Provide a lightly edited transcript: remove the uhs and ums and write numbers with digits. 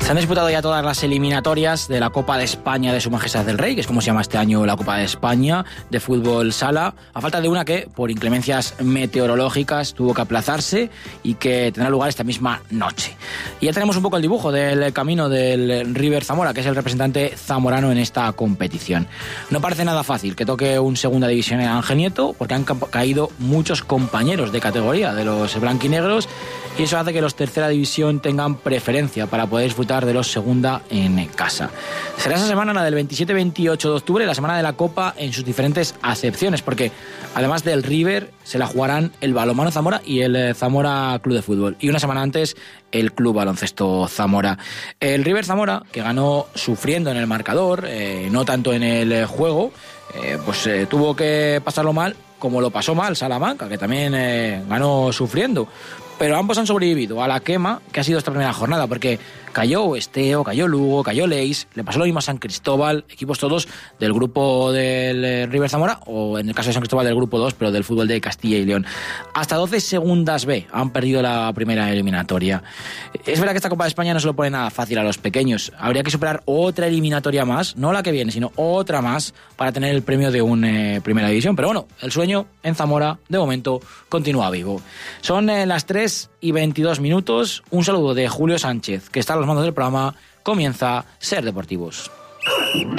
Se han disputado ya todas las eliminatorias de la Copa de España de Su Majestad del Rey, que es como se llama este año la Copa de España de fútbol sala, a falta de una que, por inclemencias meteorológicas, tuvo que aplazarse y que tendrá lugar esta misma noche. Y ya tenemos un poco el dibujo del camino del River Zamora, que es el representante zamorano en esta competición. No parece nada fácil que toque un segunda división en Ángel Nieto, porque han caído muchos compañeros de categoría de los blanquinegros, y eso hace que los tercera división tengan preferencia para poder disfrutar de los segunda en casa. Será esa semana, la del 27-28 de octubre, la semana de la Copa en sus diferentes acepciones, porque además del River se la jugarán el Balonmano Zamora y el Zamora Club de Fútbol, y una semana antes el Club Baloncesto Zamora. El River Zamora, que ganó sufriendo en el marcador, no tanto en el juego, tuvo que pasarlo mal, como lo pasó mal Salamanca, que también ganó sufriendo. Pero ambos han sobrevivido a la quema que ha sido esta primera jornada, porque cayó Esteo, cayó Lugo, cayó Leis, le pasó lo mismo a San Cristóbal, equipos todos del grupo del River Zamora, o en el caso de San Cristóbal del grupo 2, pero del fútbol de Castilla y León. Hasta 12 segundas B han perdido la primera eliminatoria. Es verdad que esta Copa de España no se lo pone nada fácil a los pequeños. Habría que superar otra eliminatoria más, no la que viene, sino otra más, para tener el premio de una primera división. Pero bueno, el sueño en Zamora, de momento, continúa vivo. Son las 3:22. Un saludo de Julio Sánchez, que está a los mandos del programa. Comienza Ser Deportivos.